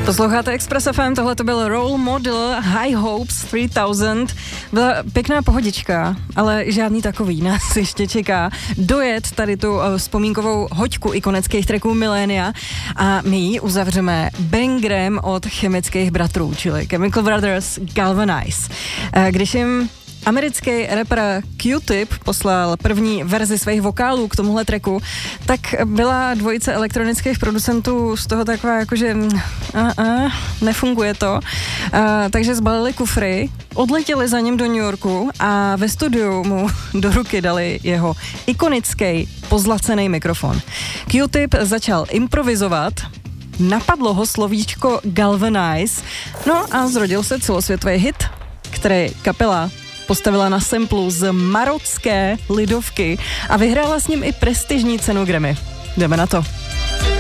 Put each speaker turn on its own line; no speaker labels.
Posloucháte Express FM, tohle to byl Role Model High Hopes 3000. Byla pěkná pohodička, ale žádný takový nás ještě čeká. Dojet tady tu vzpomínkovou hoďku ikonických tracků milénia a my ji uzavřeme bangerem od chemických bratrů, čili Chemical Brothers Galvanize. Když jim americký rapper Q-Tip poslal první verzi svých vokálů k tomuhle tracku, tak byla dvojice elektronických producentů z toho taková jakože nefunguje to. Takže zbalili kufry, odletěli za ním do New Yorku a ve studiu mu do ruky dali jeho ikonický pozlacený mikrofon. Q-Tip začal improvizovat, napadlo ho slovíčko Galvanize, no a zrodil se celosvětový hit, který kapela postavila na samplu z marocké lidovky a vyhrála s ním i prestižní cenu Grammy. Jdeme na to.